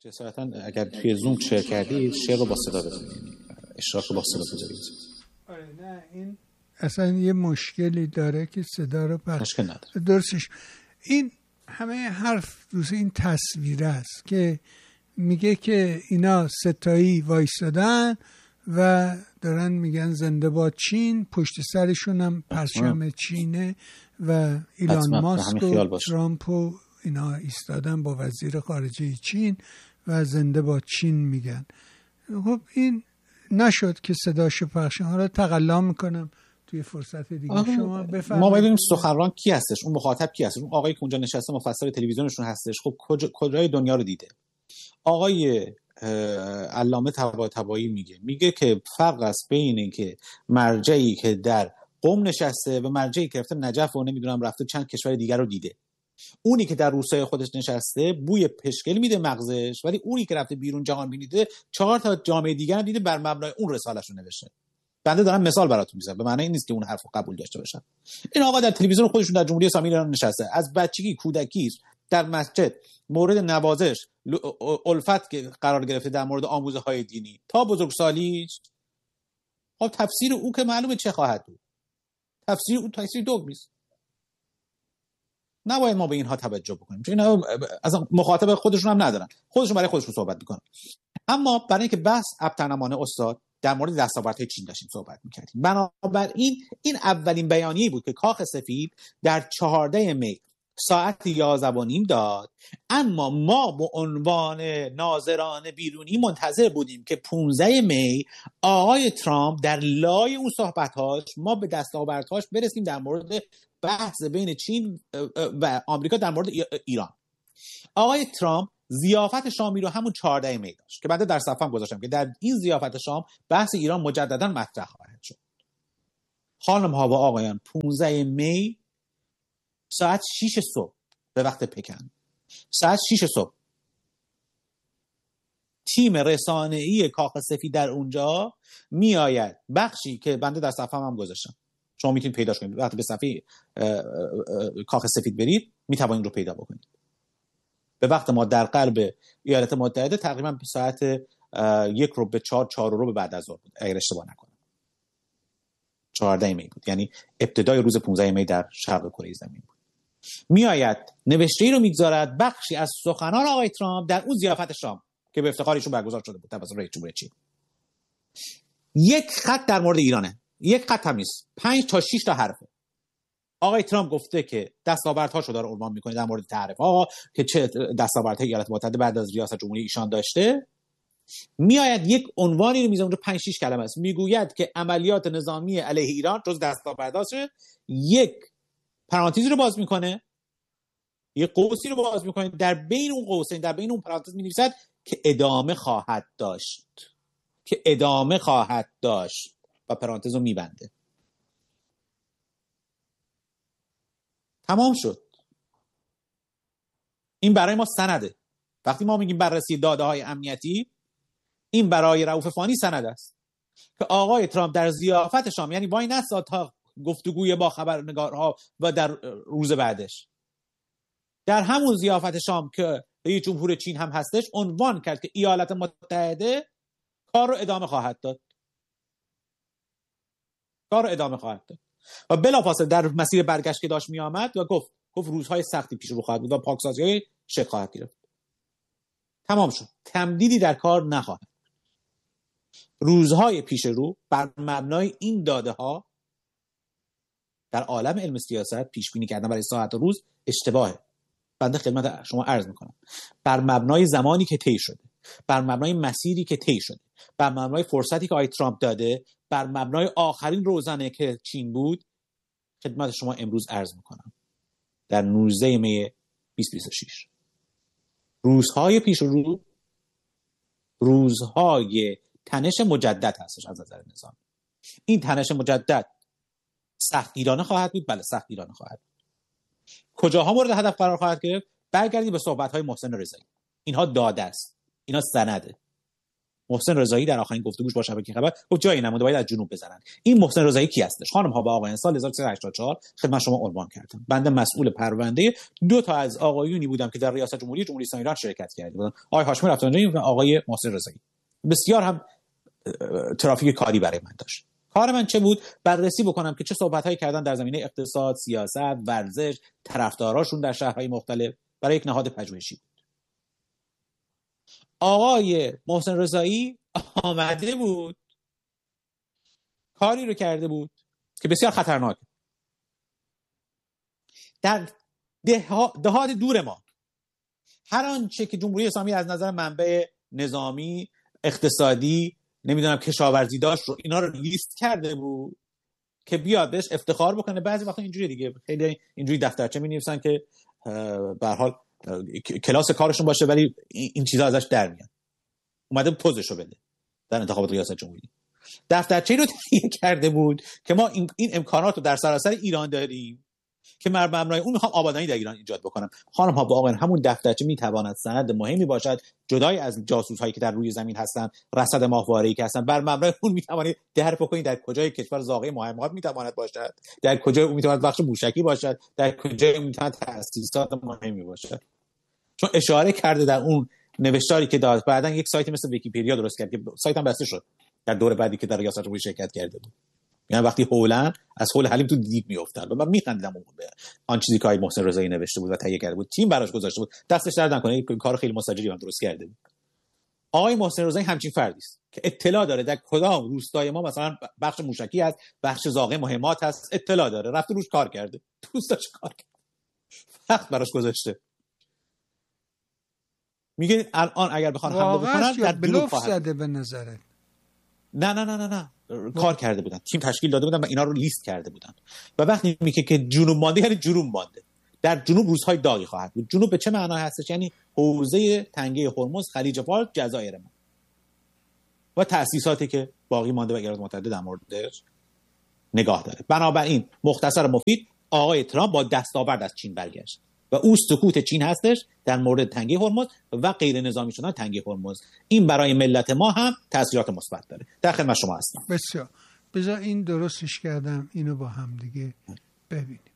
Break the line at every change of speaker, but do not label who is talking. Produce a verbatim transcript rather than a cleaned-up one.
جسارتا اگر توی زوم شیر کردی شیر رو با صدا بزنید، اشتراک رو با صدا بذارید.
آره نه این اصلا یه مشکلی داره که صدا رو پخش
مشکل نداره.
درستش این همه حرف دوست این تصویر است که میگه که اینا ستایی وایسادن و دارن میگن زنده باد چین، پشت سرشون هم پرچم چینه و ایلان ماسک و ترامپ و اینا ایستادن با وزیر خارجه چین و زنده باد چین میگن. خب این نشد که صداشو پخش. حالا تقلا میکنم توی فرصت دیگه شما بفرمایید.
ما بدونیم سخنران کی هستش، اون مخاطب کی هستش، اون آقایی که اونجا نشسته مفسر تلویزیونشون هستش. خب کجا کجای دنیا رو دیده؟ آقای علامه طباطبایی میگه میگه که فرق است بین این که مرجعی که در قم نشسته و مرجعی که رفته نجف و نمیدونم رفته چند کشور دیگر رو دیده. اونی که در روستای خودش نشسته بوی پشکل میده مغزش، ولی اونی که رفته بیرون جهان بینیده چهار تا جامعه دیگر هم دیده، بر مبنای اون رساله‌اش رو نوشته. بنده دارم مثال براتون میزنم، به معنی این نیست که اون حرفو قبول داشته باشم. این آقا در تلویزیون خودشون در جمهوری اسلامی ایران نشسته، از بچگی کودکی در مسجد مورد نوازش الفت که قرار گرفته در مورد آموزه‌های دینی تا بزرگسالی. خب تفسیر او که معلومه چه خواهد بود. تفسیر او تفسیر دوگمیست. نباید ما به اینها توجه بکنیم، چون اینا اصلا مخاطب خودشون هم ندارن، خودشون برای خودشون صحبت میکنن. اما برای اینکه بحث ابترنمانه استاد در مورد دستاوردهای چین داشتیم صحبت میکردیم، بنابراین این اولین بیانیه‌ای بود که کاخ سفید در چهاردهم می ساعت یازده و نیم داد. اما ما به عنوان ناظران بیرونی منتظر بودیم که پانزدهم می آقای ترامپ در لای اون صحبت‌هاش ما به دستاوردهاش برسیم در مورد بحث بین چین و آمریکا در مورد ایران. آقای ترامپ ضیافت شامی رو همون چهاردهم می داشت که بعد در صفحه‌ام گذاشتم که در این ضیافت شام بحث ایران مجددا مطرح خواهد شد. خانم ها و آقایان، پانزدهم می ساعت شش صبح به وقت پکن، ساعت شش صبح تیم رسانه‌ای کاخ سفید در اونجا میآید. بخشی که بنده در صفحه‌ام هم گذاشتم، شما میتونید پیداش کنید. وقتی به صفحه کاخ سفید برید میتوانید رو پیدا بکنید. به وقت ما در قلب ایالات متحده تقریبا به ساعت یک رو به چهار چهار رو به بعد از ظهر بود اگر اشتباه نکنم. چهاردهم می بود، یعنی ابتدای روز پانزدهم می در شرق کره زمین بود. میآید نوشته‌ای رو میگذارد، بخشی از سخنان آقای ترامپ در اون ضیافت شام که به افتخارشون برگزار شده بود توسط رئیس جمهور چین. یک خط در مورد ایرانه، یک خط هم نیست، پنج تا شش تا حرفه. آقای ترامپ گفته که دستاوردهاشو داره عنوان میکنه در مورد تعریف آقا که چه دستاوردهای ایالات متحده بعد از ریاست جمهوری ایشان داشته. میآید یک عنوانی رو میذاره اونجا پنج شش کلمه است، میگوید که عملیات نظامی علیه ایران جز دستاوردهاشه. یک پرانتزی رو باز میکنه، یک قوسی رو باز میکنه، در بین اون قوسین در بین اون پرانتز مینویسد که ادامه خواهد داشت، که ادامه خواهد داشت و پرانتز رو میبنده. تمام شد. این برای ما سنده. وقتی ما میگیم بررسی داده های امنیتی، این برای رؤوف فانی سند است که آقای ترامپ در ضیافت شام، یعنی وای نساد تا گفتگوی با خبرنگارها و در روز بعدش، در همون ضیافت شام که رئیس جمهور چین هم هستش، عنوان کرد که ایالات متحده کار رو ادامه خواهد داد. کار رو ادامه خواهد داد. و بلافاصله در مسیر برگشت که داشت می آمد و گفت گفت روزهای سختی پیش رو خواهد بود و پاکسازی‌های شکل خواهد گرفت. تمام شد. تمدیدی در کار نخواهد. روزهای پیش رو بر مبنای این داده ها در عالم علم سیاست پیش بینی کردن برای ساعت و روز اشتباهه. بنده خدمت شما عرض میکنم بر مبنای زمانی که طی شده، بر مبنای مسیری که طی شده، بر مبنای فرصتی که آقای ترامپ داده، بر مبنای آخرین روزانه که چین بود، خدمت شما امروز عرض میکنم در نوزدهم می بیست بیست و شش روزهای پیش رو روزهای تنش مجدد هستش از نظر نظام. این تنش مجدد سختگیرانه خواهد بود. بله سختگیرانه خواهد بود. کجاها مورد هدف قرار خواهد گرفت؟ برگردید به صحبت‌های محسن رضایی. اینها داده است، اینا سنده. محسن رضایی در آخرین گفتگوش با شبکه خبر گفت جایی نمونده باید از جنوب بزنن. این محسن رضایی کی هستش؟ خانم ها و آقایان، سال هزار و سیصد و هشتاد و چهار خدمت شما عنوان کردم. بنده مسئول پرونده دو تا از آقایونی بودم که در ریاست جمهوری جمهوری اسلامی ایران شرکت کرده بودن، آقای هاشمی رفسنجانی و آقای محسن رضایی. بسیار هم ترافیک کاری برای من داشت. کار من چه بود؟ بررسی بکنم که چه صحبت‌هایی کردن در زمینه اقتصاد، سیاست، ورزش، طرفداراشون در شهرهای مختلف، برای یک نهاد پژوهشی. آقای محسن رضایی آمده بود کاری رو کرده بود که بسیار خطرناک در دهات دور ما هر آنچه که جمهوری اسلامی از نظر منبع نظامی، اقتصادی، نمیدونم کشاورزی داشت رو اینا رو لیست کرده بود که بیاد بهش افتخار بکنه. بعضی وقتا اینجوری دیگه، خیلی اینجوری دفترچه می‌نویسن که به هر حال کلاس کارشون باشه ولی این چیزا ازش در میاد. اومده پوزشو بده در انتخابات ریاست جمهوری. دفترچه‌ای رو تهیه کرده بود که ما این, این امکانات رو در سراسر ایران داریم که بر مبنای اون میخوام آبادانی در ایران ایجاد بکنم. خانم ها و آقایان، همون دفترچه میتواند سند مهمی باشد جدای از جاسوس هایی که در روی زمین هستن، رصد ماهواره‌ای که هستن. بر مبنای اون میتوانید درک بکنید در کجای کشور زاغه مهمات میتواند باشد، در کجای اون میتواند بخش موشکی باشد، در کجای اون میتواند تأسیسات مهمی باشد. چون اشاره کرده در اون نوشتاری که داد. بعداً یک سایت مثل ویکی‌پدیا درست کرد که سایت هم بسته شد در دوره بعدی که در ریاست جمهوری شرکت کرده بود. یعنی وقتی هولن از هول حلیم تو دیگ میافتاد و من میخندیدم اون به آن چیزی که آقای محسن رضایی نوشته بود و تهیه کرده بود، تیم براش گذاشته بود، دستش درد نکنه، کار خیلی مستجری هم درست کرده بود. آقای محسن رضایی همچین فردی است که اطلاع داره در کدام روستای ما مثلا بخش موشکی هست، بخش زاغه مهمات هست، اطلاع داره، رفته روش کار کرده، دوستاش کار کرده، وقت براش گذاشته. میگه الان اگر بخوان حمله بکنن در
بلوف زده به نظرت؟
نه نه نه نه نه کار کرده بودن، تیم تشکیل داده بودن و اینا رو لیست کرده بودن. و وقتی میگه که جنوب مانده یعنی جنوب مانده، در جنوب روزهای داغی خواهد بود. جنوب به چه معنی هستش؟ یعنی حوزه تنگه هرمز، خلیج فارس، جزایر ما و تأسیساتی که باقی مانده و ایالات متحده در موردش نگاه داره. بنابراین مختصر مفید، آقای ترامپ با دستاورد از چین برگشت و او سکوت چین هستش در مورد تنگه هرمز و غیر نظامی شدن تنگه هرمز. این برای ملت ما هم تاثیرات مثبت داره. در خدمت شما هستم.
بسیار. بذار این درستش کردم، اینو با هم دیگه ببینیم.